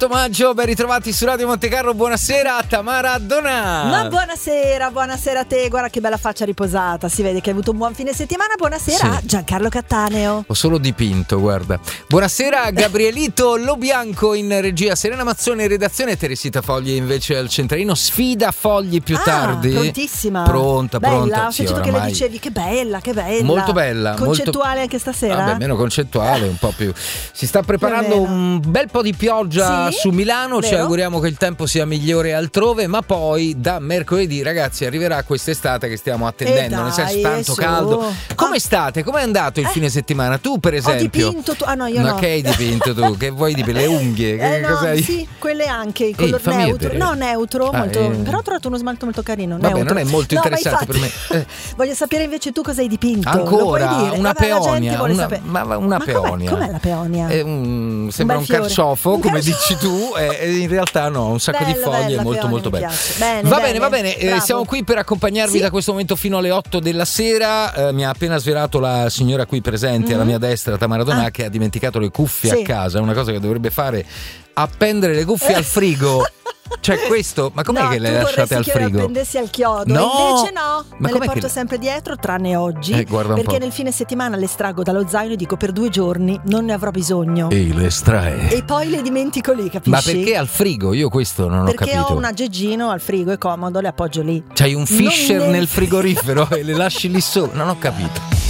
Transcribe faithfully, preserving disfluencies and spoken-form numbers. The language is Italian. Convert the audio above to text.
otto maggio, ben ritrovati su Radio Montecarlo. Buonasera a Tamara Donà. Ma buonasera, buonasera a te. Guarda che bella faccia riposata. Si vede che hai avuto un buon fine settimana. Buonasera sì. a Giancarlo Cattaneo. Ho solo dipinto, guarda. Buonasera a Gabrielito Lobianco in regia, Serena Mazzoni in redazione, Teresita Fogli invece al centralino. Sfida Fogli più ah, tardi. Prontissima. Pronta, bella, pronta. Ho sì, sentito oramai. che le dicevi che bella, che bella. Molto bella. Concettuale molto... anche stasera? Vabbè, meno concettuale, un po' più. Si sta preparando un bel po' di pioggia sì? su Milano. Vero? Ci auguriamo che il tempo sia migliore altrove, ma poi da mercoledì, ragazzi, arriverà quest'estate che stiamo attendendo, dai, nel senso tanto su. caldo. Come ah. state? Come è andato il eh. fine settimana? Tu per esempio? Ho dipinto tu. Ah no, io ma no. che hai dipinto tu? Che vuoi dipinto? Le unghie? Che Eh no, cos'hai? sì, quelle anche, il color fammi neutro. vedere. No, neutro, Ah, molto, eh. però ho trovato uno smalto molto carino. Vabbè, neutro. non è molto no, interessante per me. Eh. Voglio sapere invece tu cosa hai dipinto. Ancora Lo puoi dire? una Vabbè, la gente peonia, vuole una, sapere. ma, una Ma peonia. Com'è, com'è la peonia? È un, sembra un, bel fiore. carciofo, Un come carciofo. dici tu, e, e in realtà no, un sacco Bella, di foglie, bella, è molto peonia, molto mi bello. piace. Bene, va bene, bene, va bene, eh, bravo. siamo qui per accompagnarvi Sì? da questo momento fino alle otto della sera. Eh, mi ha appena svelato la signora qui presente Mm-hmm. alla mia destra, Tamara Donà, Ah. che ha dimenticato le cuffie Sì. a casa, una cosa che dovrebbe fare, appendere le cuffie al frigo. Cioè questo, ma com'è no, che le tu lasciate al vorresti che le frigo? appendessi al chiodo, No! invece no, Ma me le com'è porto che- sempre dietro, tranne oggi, Eh, guarda un perché po'. nel fine settimana le estraggo dallo zaino e dico per due giorni non ne avrò bisogno. E le estrae. E poi le dimentico lì, capisci? Ma perché al frigo? Io questo non Perché ho capito. ho un aggeggino al frigo, è comodo, le appoggio lì. C'hai un fisher Non ne- nel frigorifero e le lasci lì sopra? Non ho capito.